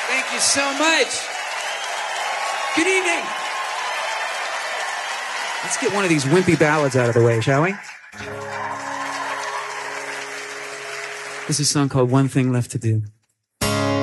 Thank you so much. Good evening. Let's get one of these wimpy ballads out of the way, shall we? This is a song called One Thing Left to Do.